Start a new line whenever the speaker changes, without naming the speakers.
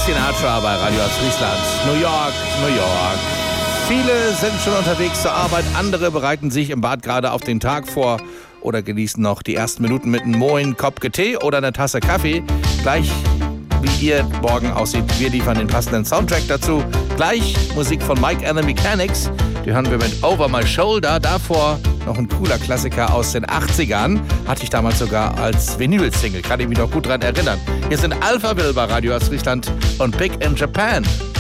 Sinatra bei Radio Friesland. New York, New York. Viele sind schon unterwegs zur Arbeit, andere bereiten sich im Bad gerade auf den Tag vor oder genießen noch die ersten Minuten mit einem moin Kopf Tee oder einer Tasse Kaffee. Gleich wie ihr morgen aussieht, wir liefern den passenden Soundtrack dazu. Gleich Musik von Mike and the Mechanics, die hören wir mit Over My Shoulder. Davor noch ein cooler Klassiker aus den 80ern. Hatte ich damals sogar als Vinyl-Single, kann ich mich noch gut dran erinnern. Hier sind Alphaville bei Radio Friesland und Big in Japan.